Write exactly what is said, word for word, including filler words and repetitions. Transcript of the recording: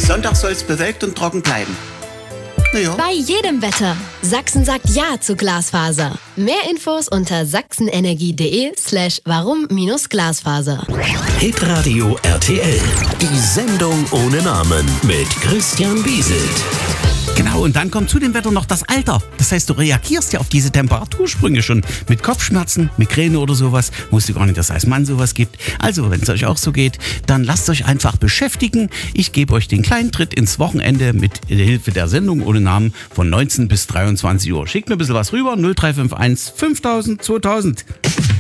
Sonntag soll es bewölkt und trocken bleiben. Ja. Bei jedem Wetter. Sachsen sagt Ja zu Glasfaser. Mehr Infos unter sachsenenergie.de slash warum-Glasfaser. Hitradio R T L. Die Sendung ohne Namen mit Christian Bieselt. Genau, und dann kommt zu dem Wetter noch das Alter. Das heißt, du reagierst ja auf diese Temperatursprünge schon mit Kopfschmerzen, Migräne oder sowas. Wusste gar nicht, dass es als Mann sowas gibt. Also, wenn es euch auch so geht, dann lasst euch einfach beschäftigen. Ich gebe euch den kleinen Tritt ins Wochenende mit Hilfe der Sendung ohne Namen von neunzehn bis dreiundzwanzig Uhr. Schickt mir ein bisschen was rüber, null drei fünf eins fünftausend zweitausend.